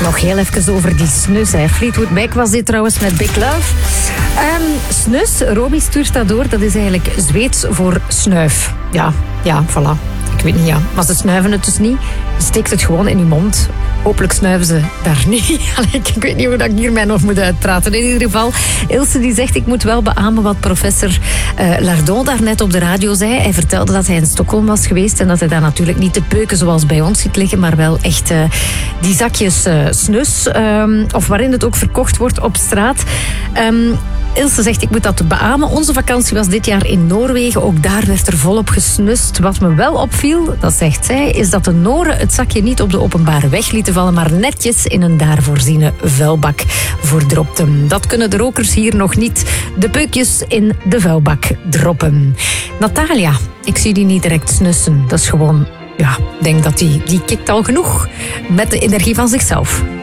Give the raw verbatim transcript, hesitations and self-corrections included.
Nog heel even over die snus. Hè. Fleetwood Mac was dit trouwens met Big Love. Um, snus, Romy stuurt dat door. Dat is eigenlijk Zweeds voor snuif. Ja, ja, voilà. Ik weet niet, ja. Maar ze snuiven het dus niet. Je steekt het gewoon in je mond. Hopelijk snuiven ze daar niet. Ik weet niet hoe ik hiermee nog moet uitpraten. In ieder geval, Ilse die zegt... ik moet wel beamen wat professor uh, Lardon daarnet op de radio zei. Hij vertelde dat hij in Stockholm was geweest... en dat hij daar natuurlijk niet de peuken zoals bij ons ziet liggen... maar wel echt uh, die zakjes uh, snus... Um, of waarin het ook verkocht wordt op straat... Um, Ilse zegt, ik moet dat beamen. Onze vakantie was dit jaar in Noorwegen. Ook daar werd er volop gesnust. Wat me wel opviel, dat zegt zij, is dat de Noren het zakje niet op de openbare weg lieten vallen, maar netjes in een daar voorziene vuilbak voordropten. Dat kunnen de rokers hier nog niet. De peukjes in de vuilbak droppen. Natalia, ik zie die niet direct snussen. Dat is gewoon, ja, ik denk dat die, die kikt al genoeg met de energie van zichzelf.